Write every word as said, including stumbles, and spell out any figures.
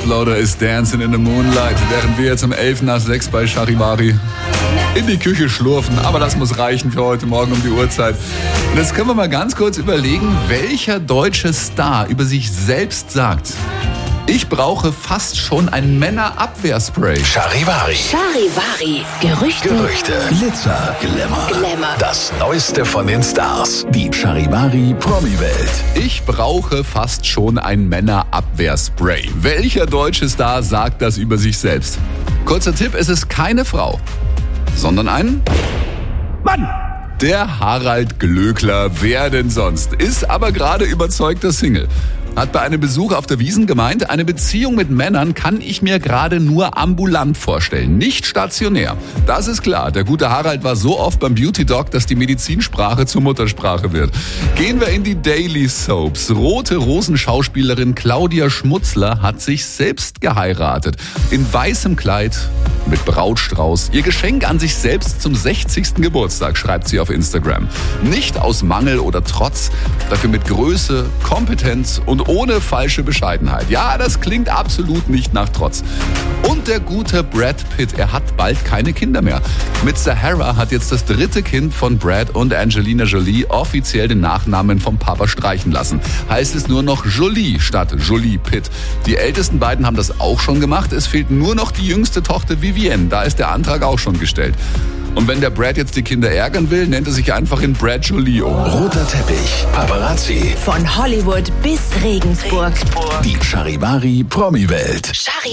Toploader ist Dancing in the Moonlight, während wir jetzt um elf nach sechs bei Charivari in die Küche schlurfen. Aber das muss reichen für heute Morgen um die Uhrzeit. Und jetzt können wir mal ganz kurz überlegen, welcher deutsche Star über sich selbst sagt: Ich brauche fast schon ein Männerabwehrspray. Charivari. Charivari. Gerüchte. Gerüchte. Glitzer, Glamour. Glamour. Das Neueste von den Stars. Die Charivari Promi-Welt. Ich brauche fast schon ein Männerabwehrspray. Welcher deutsche Star sagt das über sich selbst? Kurzer Tipp, es ist keine Frau, sondern ein Mann. Der Harald Glöckler, wer denn sonst? Ist aber gerade überzeugter Single. Hat bei einem Besuch auf der Wiesn gemeint, eine Beziehung mit Männern kann ich mir gerade nur ambulant vorstellen, nicht stationär. Das ist klar, der gute Harald war so oft beim Beauty Doc, dass die Medizinsprache zur Muttersprache wird. Gehen wir in die Daily Soaps. Rote Rosen-Schauspielerin Claudia Schmutzler hat sich selbst geheiratet. In weißem Kleid mit Brautstrauß. Ihr Geschenk an sich selbst zum sechzigsten Geburtstag, schreibt sie auf Instagram. Nicht aus Mangel oder Trotz, dafür mit Größe, Kompetenz und ohne falsche Bescheidenheit. Ja, das klingt absolut nicht nach Trotz. Und der gute Brad Pitt, er hat bald keine Kinder mehr. Mit Sahara hat jetzt das dritte Kind von Brad und Angelina Jolie offiziell den Nachnamen vom Papa streichen lassen. Heißt es nur noch Jolie statt Jolie Pitt. Die ältesten beiden haben das auch schon gemacht. Es fehlt nur noch die jüngste Tochter Vivienne. Da ist der Antrag auch schon gestellt. Und wenn der Brad jetzt die Kinder ärgern will, nennt er sich einfach in Brad Jolie um. Roter Teppich, Paparazzi. Von Hollywood bis Regensburg. Die Charivari Promi-Welt. Charivari.